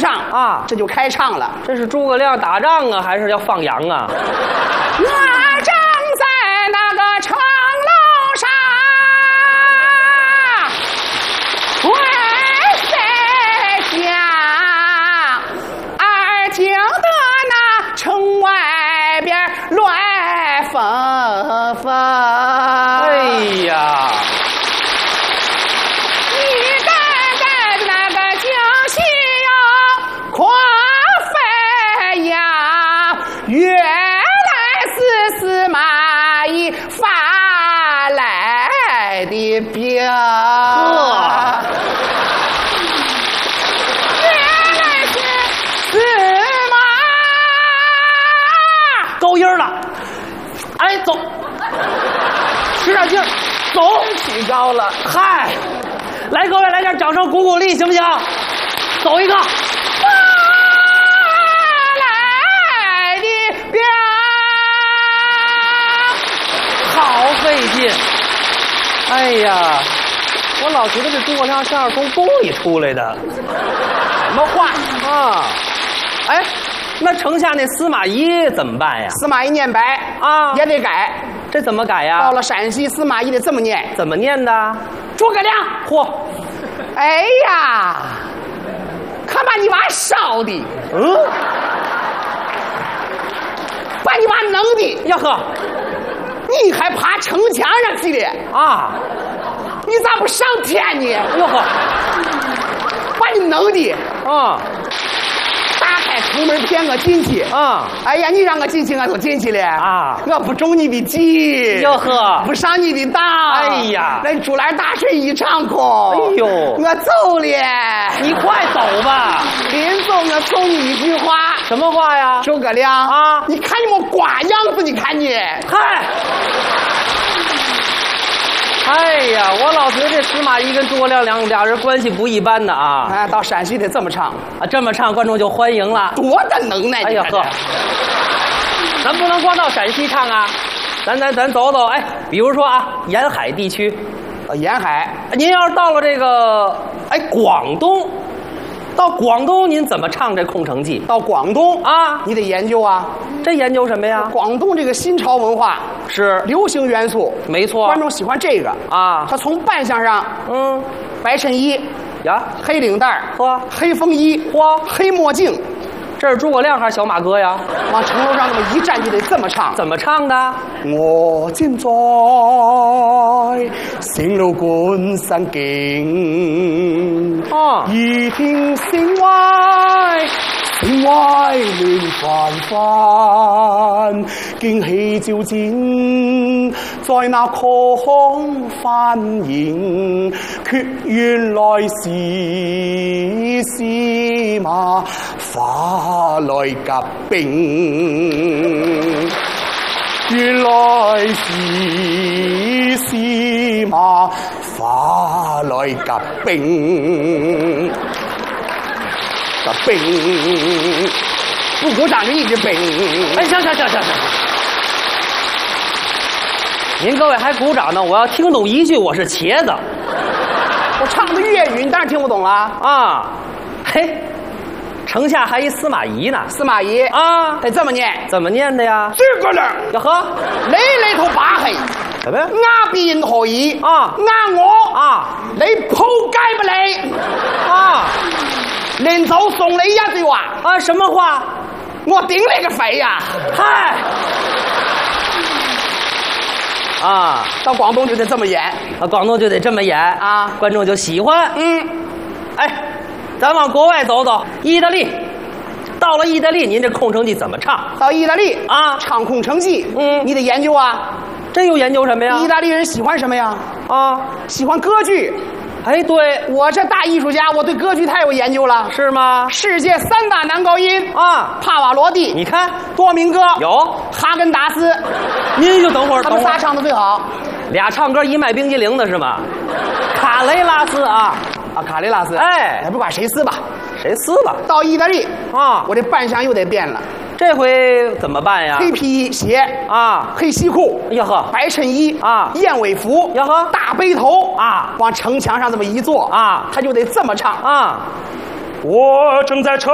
上啊， 这就开唱了。 这是诸葛亮打仗啊，还是要放羊啊？ 我正在那个城楼上，为谁想？而听得那城外边乱纷纷。 哎呀！ 原来是司马懿发来的兵，原来是司马， 够音儿了，哎，走，使点劲儿，走， 起高了， 嗨，来，各位来点掌声鼓鼓励，行不行？走一个。好费劲！哎呀，我老觉得这诸葛亮像是从宫里出来的， 什么话啊？哎，那城下那司马懿怎么办呀？ 司马懿念白啊， 也得改， 这怎么改呀？ 到了陕西，司马懿得这么念， 怎么念的？ 诸葛亮， 嚯！ 哎呀，可把你娃烧的，把你娃弄的， 呀呵！ 你还爬城墙上去的啊？ 你咋不上天呢？ 哟呵， 把你弄的啊！ 打开城门骗我进去啊！ 哎呀，你让我进去我都进去了啊！ 我不中你的计， 哟呵， 不上你的当。 哎呀， 那竹篮打水一场空。 哎呦， 我走了， 你快走吧。 临走我送你一句话。 什么话呀？ 诸葛亮啊， 你看你们瓜样子，你看你， 嗨。哎呀，我老觉得这司马懿跟诸葛亮俩人关系不一般的啊！ 哎，到陕西得这么唱啊，这么唱观众就欢迎了， 多大能耐！ 哎呀呵，咱不能光到陕西唱啊，咱走走，哎，比如说啊，沿海地区， 沿海， 您要是到了这个广东，到广东您怎么唱这《空城计》？ 到广东啊， 你得研究啊， 这研究什么呀？ 广东这个新潮文化是流行元素， 没错， 观众喜欢这个啊。 他从扮相上，白衬衣呀， 黑领带嚯， 黑风衣嚯， 黑墨镜。 这是诸葛亮还是小马哥呀？ 往城楼上那么一站就得这么唱。 怎么唱的？ 我站在城樓觀山景，耳聽城外亂紛紛，驚喜照展在那空翻映，卻原來是司馬化來夾兵。原來是司馬化來夾兵，夾兵，不鼓掌就一直兵。 哎，行，您各位还鼓掌呢，我要听懂一句，我是茄子。 我唱的粤语，你当然听不懂了啊。嘿，城下还一司马懿呢。 司马懿啊， 得这么念。 怎么念的呀？ 诸葛亮， 呀呵， 你裏頭把戲， 什麼呀？ 鴉變何以？ 啊， 我啊， 你仆街吧你！ 啊， 臨走送你一句話啊，什麼話？ 我頂你個肺呀！ 嗨！啊， 到廣東就得這麼演， 廣東就得這麼演啊， 觀眾就喜歡。哎，咱往國外走走，意大利。到了意大利，您這《空城計》怎麼唱？ 到意大利啊， 唱《空城計》，你得研究啊。 這又研究什麼呀？ 意大利人喜歡什麼呀？ 啊， 喜歡歌劇。 哎，對， 我這大藝術家，我對歌劇太有研究了。 是嗎？ 世界3大男高音啊， 帕瓦羅蒂， 你看， 多明戈有， 哈根達斯， 您就等會兒， 他們仨唱的最好。 俩唱歌一賣冰激凌的是嗎？卡雷拉斯啊， 卡雷拉斯， 哎， 不管誰撕吧， 誰撕吧。 到意大利啊， 我這扮相又得變了。 這回怎麼辦呀？ 黑皮鞋啊， 黑西褲， 哎呀呵， 白襯衣啊， 燕尾服呀呵， 大背頭啊， 往城牆上這麼一坐啊， 他就得這麼唱啊， 我正在城